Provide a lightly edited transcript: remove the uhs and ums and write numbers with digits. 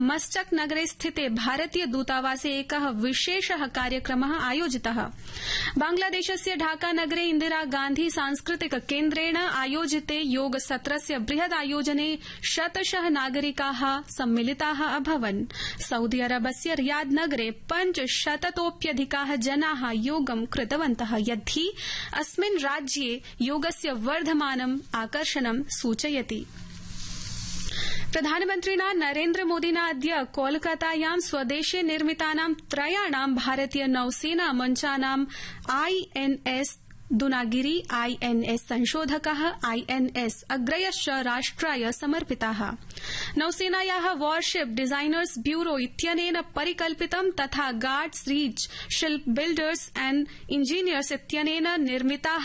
Muscat नगरे स्थिते भारतीय दूतावासे एकः विशेषः कार्यक्रमः आयोजितः। बांग्लादेशस्य ढाका नगरे इंदिरा गांधी सांस्कृतिक केन्द्रेण आयोजिते योगसत्रस्य बृहदायोजने शतशः नागरिकाः सम्मिलिताः अभवन्। सऊदी अरबस्य रियाद नगरे 500तोप्यधिकाः जनाः योगं कृतवन्तः, यद्धि अस्मिन् राज्ये योगस्य वर्धमानम् आकर्षणं सूचयति। प्रधानमन्त्रिणा नरेन्द्रमोदिना अद्य कोलकातायां स्वदेशे निर्मितानां त्रयाणां भारतीय नौसेना मञ्चानां INS दुनागिरी, INS संशोधकः, INS अग्रयश्च राष्ट्राय समर्पिताः। नौसेनायाः वारशिप डिजाइनर्स ब्यूरो इत्यनेन परिकल्पितं तथा guards reach ship builders and engineers इत्यनेन निर्मिताः